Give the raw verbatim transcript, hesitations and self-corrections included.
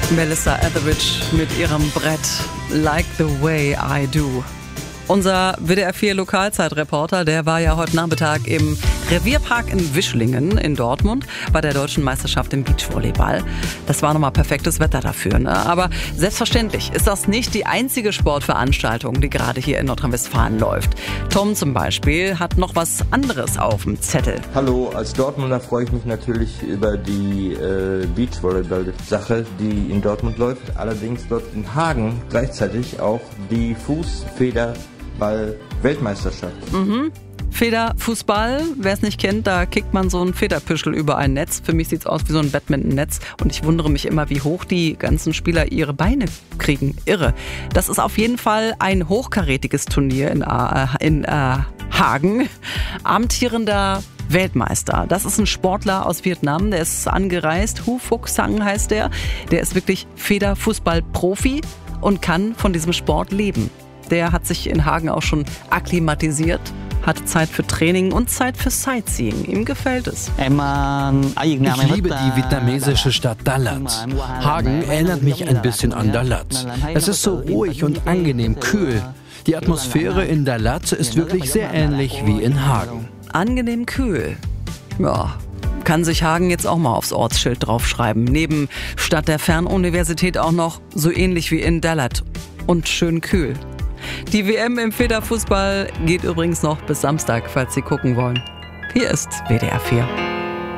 Melissa Etheridge mit ihrem Brett Like the Way I Do. Unser W D R vier Lokalzeitreporter, der war ja heute Nachmittag im Revierpark in Wischlingen in Dortmund bei der deutschen Meisterschaft im Beachvolleyball. Das war nochmal perfektes Wetter dafür, ne? Aber selbstverständlich ist das nicht die einzige Sportveranstaltung, die gerade hier in Nordrhein-Westfalen läuft. Tom zum Beispiel hat noch was anderes auf dem Zettel. Hallo, als Dortmunder freue ich mich natürlich über die äh, Beachvolleyball-Sache, die in Dortmund läuft. Allerdings läuft in Hagen gleichzeitig auch die Fußfederball-Weltmeisterschaft. Mhm. Federfußball, wer es nicht kennt, da kickt man so ein Federpüschel über ein Netz. Für mich sieht es aus wie so ein Badminton-Netz und ich wundere mich immer, wie hoch die ganzen Spieler ihre Beine kriegen. Irre. Das ist auf jeden Fall ein hochkarätiges Turnier in, äh, in äh, Hagen. Amtierender Weltmeister. Das ist ein Sportler aus Vietnam, der ist angereist. Hu Phuc Sang heißt der. Der ist wirklich Federfußball-Profi und kann von diesem Sport leben. Der hat sich in Hagen auch schon akklimatisiert, hat Zeit für Training und Zeit für Sightseeing. Ihm gefällt es. Ich liebe die vietnamesische Stadt Đà Lạt. Hagen erinnert mich ein bisschen an Đà Lạt. Es ist so ruhig und angenehm kühl. Die Atmosphäre in Đà Lạt ist wirklich sehr ähnlich wie in Hagen. Angenehm kühl. Ja, kann sich Hagen jetzt auch mal aufs Ortsschild draufschreiben. Neben Stadt der Fernuniversität auch noch so ähnlich wie in Đà Lạt und schön kühl. Die W M im Federfußball geht übrigens noch bis Samstag, falls Sie gucken wollen. Hier ist W D R vier.